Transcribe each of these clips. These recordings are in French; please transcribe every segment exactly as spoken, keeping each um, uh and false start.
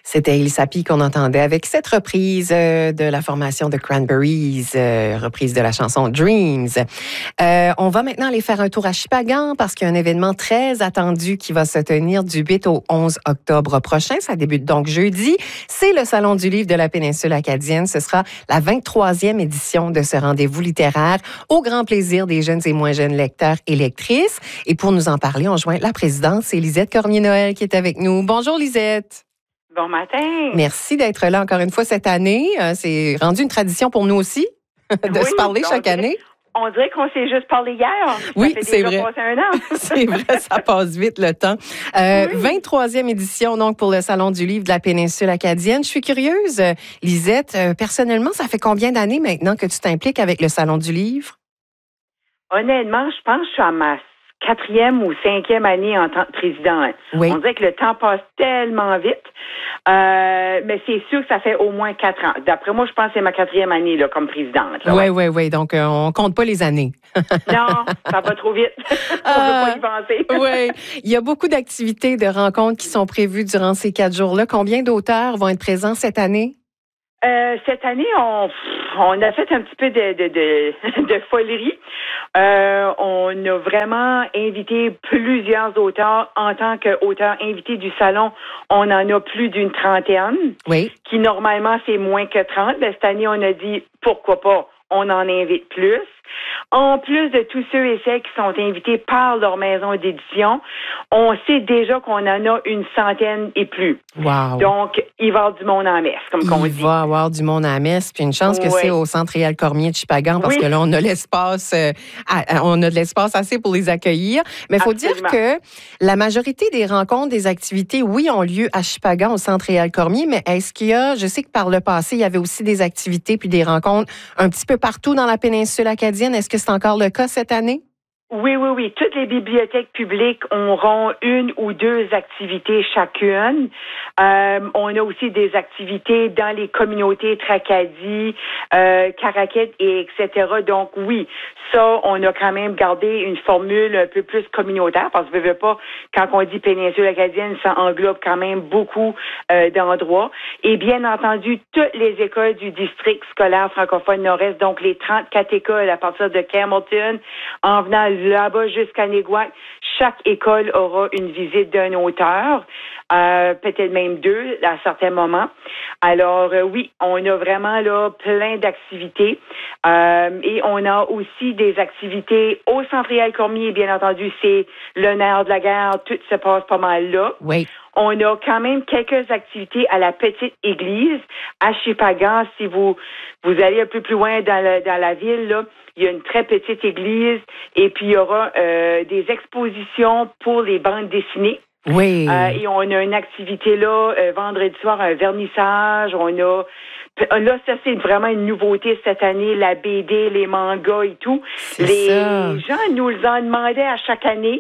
C'était Il Sapi qu'on entendait avec cette reprise euh, de la formation de Cranberries, euh, reprise de la chanson Dreams. Euh, on va maintenant aller faire un tour à Shippagan parce qu'il y a un événement très attendu qui va se tenir du huit au onze octobre prochain. Ça débute donc jeudi. C'est le Salon du livre de la péninsule acadienne. Ce sera la vingt-troisième édition de ce rendez-vous littéraire au grand plaisir des jeunes et moins jeunes lecteurs et lectrices. Et pour nous en parler, on joint la présidente, c'est Lisette Cormier-Noël qui est avec nous. Bonjour Lisette. Bon matin. Merci d'être là encore une fois cette année. C'est rendu une tradition pour nous aussi de oui, se parler chaque dirait, année. On dirait qu'on s'est juste parlé hier. Ça oui, fait c'est déjà vrai. Passé un an. C'est vrai, ça passe vite le temps. Euh, oui. vingt-troisième édition donc pour le Salon du livre de la péninsule acadienne. Je suis curieuse, Lisette, euh, personnellement, ça fait combien d'années maintenant que tu t'impliques avec le Salon du livre? Honnêtement, je pense que je suis à ma quatrième ou cinquième année en tant que présidente. Oui. On dirait que le temps passe tellement vite. Euh, mais c'est sûr que ça fait au moins quatre ans. D'après moi, je pense que c'est ma quatrième année là, comme présidente. Oui, oui, oui. Ouais. Donc, euh, on compte pas les années. Non, ça va trop vite. on ne peut pas y penser. Oui. Il y a beaucoup d'activités, de rencontres qui sont prévues durant ces quatre jours-là. Combien d'auteurs vont être présents cette année? Euh, cette année, on, on a fait un petit peu de, de, de, de folerie. Euh, on a vraiment invité plusieurs auteurs. En tant qu'auteur invité du salon, on en a plus d'une trentaine. Oui. Qui, normalement, c'est moins que trente. Ben, cette année, on a dit, pourquoi pas, on en invite plus. En plus de tous ceux et celles qui sont invités par leur maison d'édition, on sait déjà qu'on en a une centaine et plus. Wow. Donc, il va y avoir du monde en messe, comme qu'on dit. Il va y avoir du monde en messe. Puis une chance que oui. c'est au Centre Réal Cormier de Shippagan parce oui. que là, on a l'espace, euh, on a de l'espace assez pour les accueillir. Mais il faut dire que la majorité des rencontres, des activités, oui, ont lieu à Shippagan, au Centre Réal Cormier, mais est-ce qu'il y a, je sais que par le passé, il y avait aussi des activités puis des rencontres un petit peu partout dans la péninsule acadienne. Est-ce que c'est encore le cas cette année? Oui, oui, oui. Toutes les bibliothèques publiques auront une ou deux activités chacune. Euh, on a aussi des activités dans les communautés Tracadie, euh, Caraquet et et cetera. Donc oui, ça, on a quand même gardé une formule un peu plus communautaire parce que je veux pas, quand on dit péninsule acadienne, ça englobe quand même beaucoup euh, d'endroits. Et bien entendu, toutes les écoles du district scolaire francophone nord-est, donc les trente-quatre écoles à partir de Campbellton, en venant là-bas jusqu'à Néguac, chaque école aura une visite d'un auteur, euh, peut-être même deux à certains moments. Alors euh, oui, on a vraiment là plein d'activités euh, et on a aussi des activités au Centre Réal Cormier, bien entendu, c'est le nerf de la guerre, tout se passe pas mal là. Oui. On a quand même quelques activités à la petite église à Shippagan. Si vous vous allez un peu plus loin dans la, dans la ville, là, il y a une très petite église et puis il y aura euh, des expositions pour les bandes dessinées. Oui. Euh, et on a une activité là, euh, vendredi soir, un vernissage. On a là, ça c'est vraiment une nouveauté cette année, la B D, les mangas et tout. C'est les ça. gens nous en demandaient à chaque année.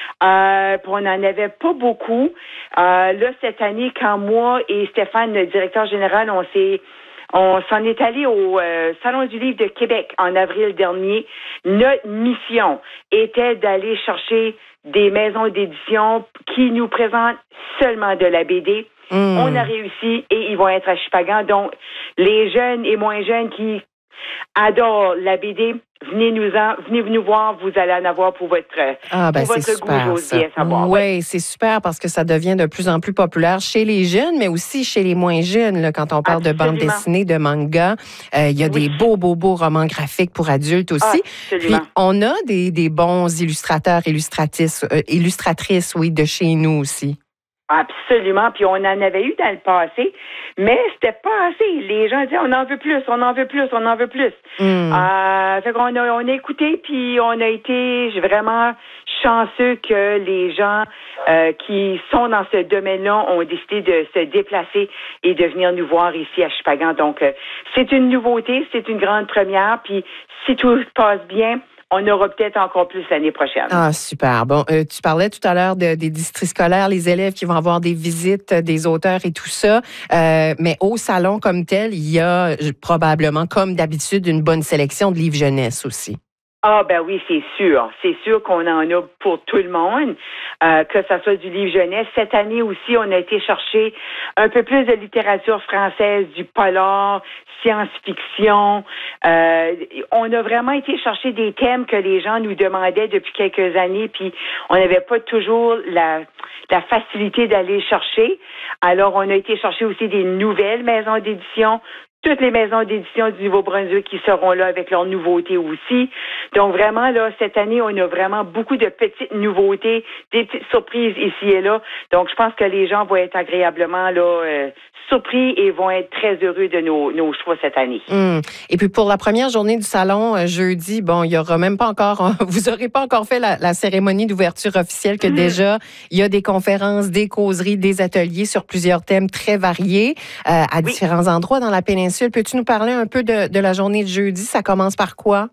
Euh, puis on n'en avait pas beaucoup. Euh, là, cette année, quand moi et Stéphane, le directeur général, on s'est On s'en est allé au euh, Salon du livre de Québec en avril dernier. Notre mission était d'aller chercher des maisons d'édition qui nous présentent seulement de la B D. Mmh. On a réussi et ils vont être à Shippagan. Donc, les jeunes et moins jeunes qui adorent la B D, venez nous en, venez nous voir, vous allez en avoir pour votre, ah, ben pour votre super, goût, j'ose bien savoir. Oui, ouais. C'est super parce que ça devient de plus en plus populaire chez les jeunes, mais aussi chez les moins jeunes. Là, quand on parle Absolument. de bande dessinée, de manga, il euh, y a oui. des beaux, beaux, beaux romans graphiques pour adultes aussi. Absolument. Puis, on a des, des bons illustrateurs, illustratrices, euh, illustratrices, oui, de chez nous aussi. Absolument. Puis on en avait eu dans le passé, mais c'était pas assez. Les gens disaient on en veut plus, on en veut plus, on en veut plus. Mm. Euh, fait qu'on a, on a écouté, puis on a été vraiment chanceux que les gens euh, qui sont dans ce domaine-là ont décidé de se déplacer et de venir nous voir ici à Shippagan. Donc, euh, c'est une nouveauté, c'est une grande première. Puis si tout se passe bien, on aura peut-être encore plus l'année prochaine. Ah, super. Bon, euh, tu parlais tout à l'heure de, des districts scolaires, les élèves qui vont avoir des visites des auteurs et tout ça. Euh, mais au salon comme tel, il y a probablement, comme d'habitude, une bonne sélection de livres jeunesse aussi. Ah ben oui, c'est sûr. C'est sûr qu'on en a pour tout le monde, euh, que ça soit du livre jeunesse. Cette année aussi, on a été chercher un peu plus de littérature française, du polar, science-fiction. Euh, on a vraiment été chercher des thèmes que les gens nous demandaient depuis quelques années, puis on n'avait pas toujours la, la facilité d'aller chercher. Alors, on a été chercher aussi des nouvelles maisons d'édition, toutes les maisons d'édition du Nouveau-Brunswick qui seront là avec leurs nouveautés aussi. Donc vraiment, là, cette année, on a vraiment beaucoup de petites nouveautés, des petites surprises ici et là. Donc, je pense que les gens vont être agréablement là euh, surpris et vont être très heureux de nos, nos choix cette année. Mmh. Et puis, pour la première journée du salon, euh, jeudi, bon, il y aura même pas encore, vous n'aurez pas encore fait la, la cérémonie d'ouverture officielle que mmh. déjà, il y a des conférences, des causeries, des ateliers sur plusieurs thèmes très variés euh, à oui. différents endroits dans la péninsule. Peux-tu nous parler un peu de, de la journée de jeudi? Ça commence par quoi?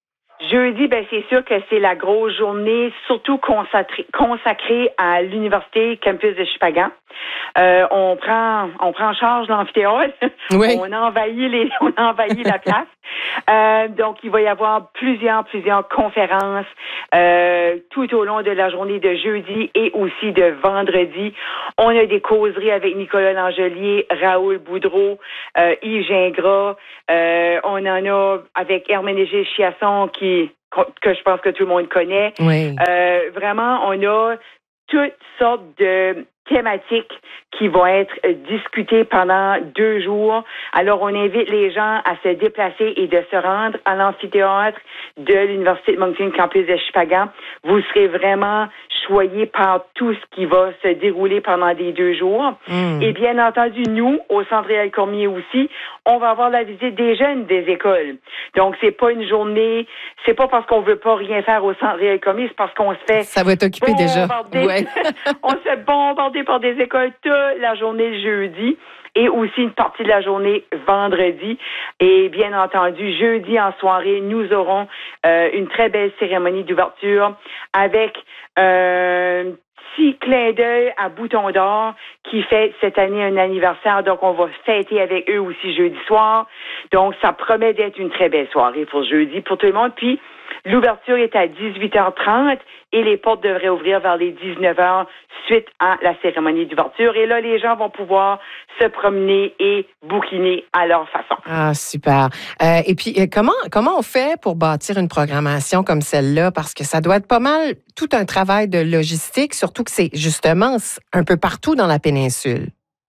Jeudi, ben c'est sûr que c'est la grosse journée, surtout consacrée, consacrée à l'Université Campus de Chupagan. Euh, on prend on prend en charge l'amphithéâtre. Oui. On envahit les on envahit la place. Euh, donc il va y avoir plusieurs plusieurs conférences euh, tout au long de la journée de jeudi et aussi de vendredi. On a des causeries avec Nicolas Langelier, Raoul Boudreau, euh, Yves Gingras. Euh, on en a avec Herménégilde Chiasson qui que je pense que tout le monde connaît. Oui. Euh, vraiment, on a toutes sortes de thématiques qui vont être discutées pendant deux jours. Alors, on invite les gens à se déplacer et de se rendre à l'amphithéâtre de l'Université de Moncton Campus de Chupagan. Vous serez vraiment choyés par tout ce qui va se dérouler pendant les deux jours. Mm. Et bien entendu, nous, au Centre Réal Cormier aussi, on va avoir la visite des jeunes des écoles. Donc, c'est pas une journée, c'est pas parce qu'on veut pas rien faire au Centre Réal Cormier, c'est parce qu'on se fait... Ça va être occupé déjà. Ouais. On se fait bombarder par des écoles toute la journée le jeudi et aussi une partie de la journée vendredi. Et bien entendu, jeudi en soirée, nous aurons euh, une très belle cérémonie d'ouverture avec euh, un petit clin d'œil à Bouton d'Or qui fête cette année un anniversaire. Donc, on va fêter avec eux aussi jeudi soir. Donc, ça promet d'être une très belle soirée pour jeudi pour tout le monde. Puis, l'ouverture est à dix-huit heures trente et les portes devraient ouvrir vers les dix-neuf heures suite à la cérémonie d'ouverture. Et là, les gens vont pouvoir se promener et bouquiner à leur façon. Ah, super. Euh, et puis, comment, comment on fait pour bâtir une programmation comme celle-là? Parce que ça doit être pas mal tout un travail de logistique, surtout que c'est justement un peu partout dans la péninsule.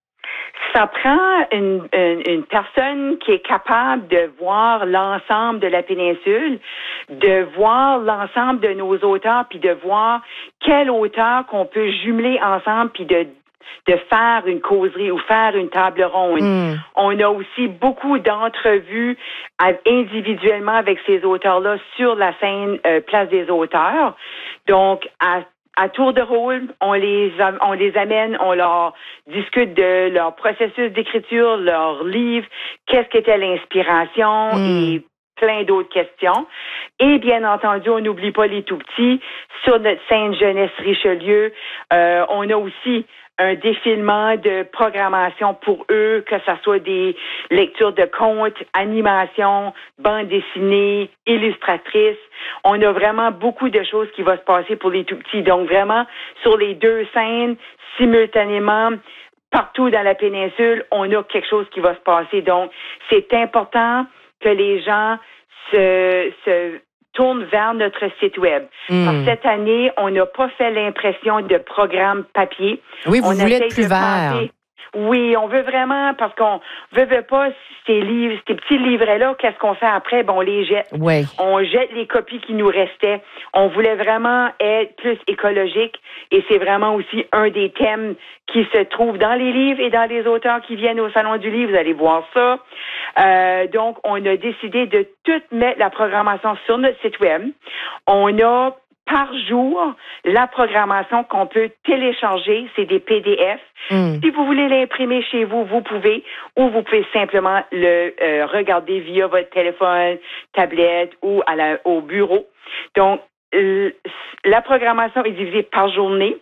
Ça prend une, une, une personne qui est capable de voir l'ensemble de la péninsule, de voir l'ensemble de nos auteurs, puis de voir quel auteur qu'on peut jumeler ensemble, puis de de faire une causerie ou faire une table ronde. Mm. On a aussi beaucoup d'entrevues individuellement avec ces auteurs-là sur la scène euh, Place des auteurs. Donc, à À tour de rôle, on les on les amène, on leur discute de leur processus d'écriture, leur livre, qu'est-ce qu'était l'inspiration mmh. et plein d'autres questions. Et bien entendu, on n'oublie pas les tout-petits. Sur notre scène Jeunesse Richelieu, euh, on a aussi un défilement de programmation pour eux, que ce soit des lectures de contes, animations, bandes dessinées, illustratrices. On a vraiment beaucoup de choses qui vont se passer pour les tout-petits. Donc, vraiment, sur les deux scènes, simultanément, partout dans la péninsule, on a quelque chose qui va se passer. Donc, c'est important que les gens se... se tourne vers notre site web. Mmh. Parce que cette année, on n'a pas fait l'impression de programme papier. Oui, vous on voulez être plus vert. Planter. Oui, on veut vraiment, parce qu'on veut, veut pas ces livres, ces petits livrets-là, qu'est-ce qu'on fait après? Bon, on les jette. Oui. On jette les copies qui nous restaient. On voulait vraiment être plus écologique et c'est vraiment aussi un des thèmes qui se trouve dans les livres et dans les auteurs qui viennent au Salon du Livre. Vous allez voir ça. Euh, donc, on a décidé de tout mettre la programmation sur notre site web. On a par jour, la programmation qu'on peut télécharger, c'est des P D F. Mm. Si vous voulez l'imprimer chez vous, vous pouvez, ou vous pouvez simplement le euh, regarder via votre téléphone, tablette ou à la, au bureau. Donc, euh, la programmation est divisée par journée.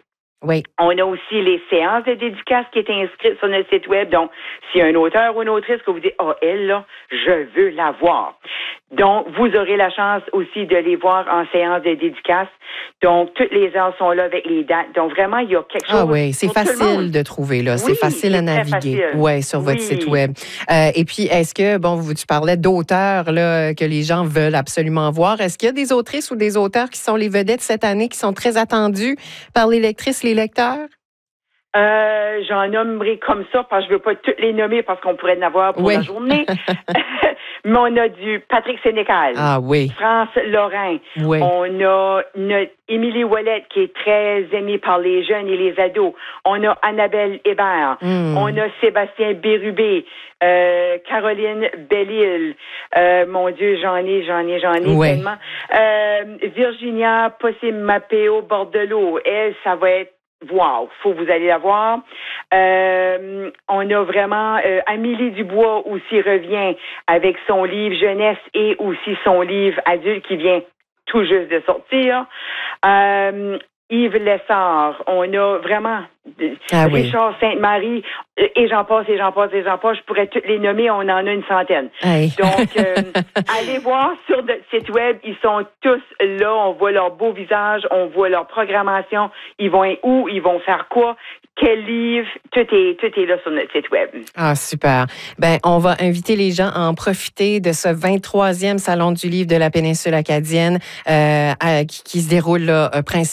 Oui. On a aussi les séances de dédicaces qui est inscrites sur notre site web. Donc, s'il y a un auteur ou une autrice que vous dites, oh, elle, là, je veux la voir. Donc, vous aurez la chance aussi de les voir en séance de dédicace. Donc, toutes les heures sont là avec les dates. Donc, vraiment, il y a quelque chose. Ah oui, c'est facile de trouver, là. Oui, c'est facile à naviguer. Oui, sur votre oui. site web. Euh, et puis, est-ce que, bon, vous, tu parlais d'auteurs, là, que les gens veulent absolument voir. Est-ce qu'il y a des autrices ou des auteurs qui sont les vedettes cette année, qui sont très attendus par les lectrices, les lecteurs? Euh, j'en nommerai comme ça, parce que je veux pas toutes les nommer parce qu'on pourrait en avoir pour oui. la journée. Mais on a du Patrick Sénécal. Ah oui. France Lorrain. Oui. On a notre Émilie Ouellette, qui est très aimée par les jeunes et les ados. On a Annabelle Hébert. Mm. On a Sébastien Bérubé. Euh, Caroline Belle-Île. Euh, mon Dieu, j'en ai, j'en ai, j'en ai oui. tellement. Euh, Virginia Possimapeo Bordelot. Elle, ça va être wow, faut que vous allez la voir. Euh, on a vraiment euh, Amélie Dubois aussi revient avec son livre jeunesse et aussi son livre adulte qui vient tout juste de sortir. Euh, Yves Lessard, on a vraiment ah, Richard oui. Sainte-Marie, et j'en passe, et j'en passe, et j'en passe. Je pourrais toutes les nommer, on en a une centaine. Hey. Donc, euh, allez voir sur notre site web, ils sont tous là, on voit leur beau visage, on voit leur programmation, ils vont où, ils vont faire quoi, quel livre, tout est, tout est là sur notre site web. Ah, super. Ben, on va inviter les gens à en profiter de ce vingt-troisième Salon du livre de la péninsule acadienne euh, à, qui, qui se déroule là, principalement